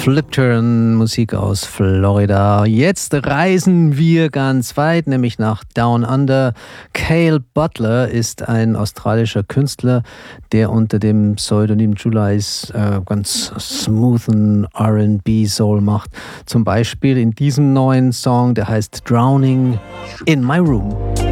Flipturn, Musik aus Florida. Jetzt reisen wir ganz weit, nämlich nach Down Under. Cale Butler ist ein australischer Künstler, der unter dem Pseudonym Julius ganz smoothen R&B Soul macht. Zum Beispiel in diesem neuen Song, der heißt Drowning in My Room.